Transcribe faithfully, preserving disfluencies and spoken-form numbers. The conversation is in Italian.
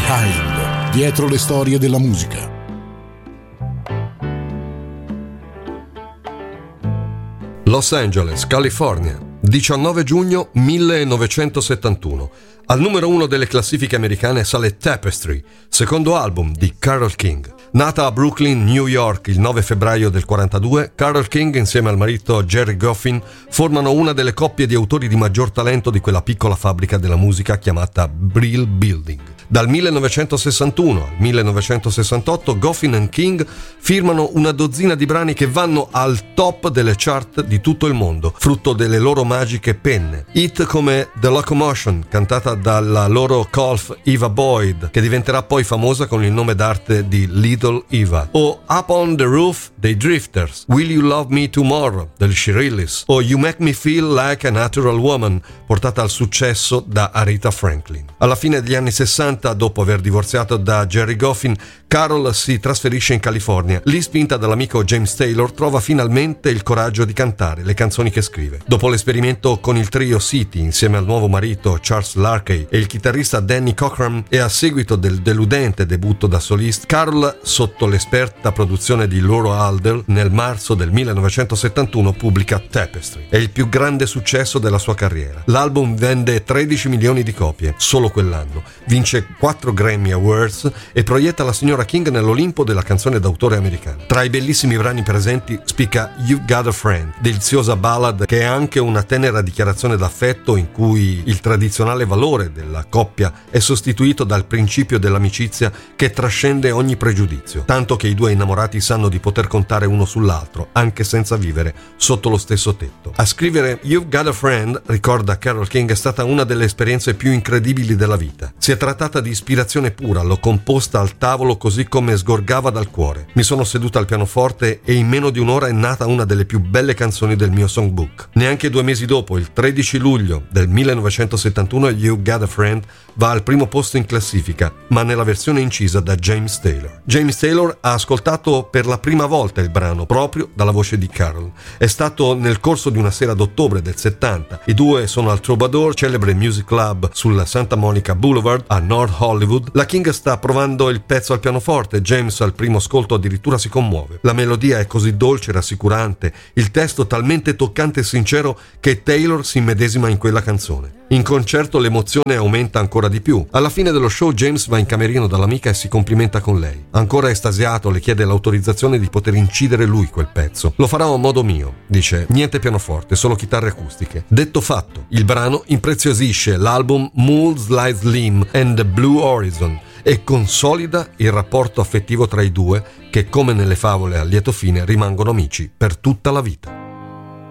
Kind, dietro le storie della musica. Los Angeles, California, diciannove giugno millenovecentosettantuno. Al numero uno delle classifiche americane sale Tapestry, secondo album di Carole King. Nata a Brooklyn, New York, il nove febbraio del quarantadue, Carole King insieme al marito Gerry Goffin formano una delle coppie di autori di maggior talento di quella piccola fabbrica della musica chiamata Brill Building. Dal millenovecentosessantuno al millenovecentosessantotto Goffin e King firmano una dozzina di brani che vanno al top delle chart di tutto il mondo, frutto delle loro magiche penne. Hit come The Locomotion, cantata dalla loro colf Eva Boyd, che diventerà poi famosa con il nome d'arte di Little Eva, o Up on the Roof dei Drifters, Will You Love Me Tomorrow degli Shirelles, o You Make Me Feel Like a Natural Woman, portata al successo da Aretha Franklin. Alla fine degli anni sessanta, dopo aver divorziato da Gerry Goffin, Carole si trasferisce in California. Lì, spinta dall'amico James Taylor, trova finalmente il coraggio di cantare le canzoni che scrive. Dopo l'esperimento con il trio City insieme al nuovo marito Charles Larkey e il chitarrista Danny Cochran, e a seguito del deludente debutto da solista, Carole, sotto l'esperta produzione di Laurel Alder, nel marzo del millenovecentosettantuno pubblica Tapestry. È il più grande successo della sua carriera. L'album vende tredici milioni di copie solo quell'anno, vince quattro Grammy Awards e proietta la signora King nell'Olimpo della canzone d'autore americana. Tra i bellissimi brani presenti spicca You've Got a Friend, deliziosa ballad che è anche una tenera dichiarazione d'affetto in cui il tradizionale valore della coppia è sostituito dal principio dell'amicizia che trascende ogni pregiudizio, tanto che i due innamorati sanno di poter contare uno sull'altro anche senza vivere sotto lo stesso tetto. A scrivere You've Got a Friend, ricorda Carole King, è stata una delle esperienze più incredibili della vita. Si è trattata di ispirazione pura, l'ho composta al tavolo così come sgorgava dal cuore. Mi sono seduta al pianoforte e in meno di un'ora è nata una delle più belle canzoni del mio songbook. Neanche due mesi dopo, il tredici luglio del millenovecentosettantuno, You Got a Friend va al primo posto in classifica, ma nella versione incisa da James Taylor. James Taylor ha ascoltato per la prima volta il brano proprio dalla voce di Carole. È stato nel corso di una sera d'ottobre del settanta. I due sono al Troubadour, celebre music club sul Santa Monica Boulevard a North Hollywood. La King sta provando il pezzo al pianoforte. James al primo ascolto addirittura si commuove. La melodia è così dolce e rassicurante, il testo talmente toccante e sincero che Taylor si immedesima in quella canzone. In concerto l'emozione aumenta ancora di più. Alla fine dello show James va in camerino dall'amica e si complimenta con lei. Ancora estasiato le chiede l'autorizzazione di poter incidere lui quel pezzo. Lo farò a modo mio, dice, niente pianoforte, solo chitarre acustiche. Detto fatto, il brano impreziosisce l'album Moulds Like Slim and the Blue Horizon e consolida il rapporto affettivo tra i due che, come nelle favole a lieto fine, rimangono amici per tutta la vita.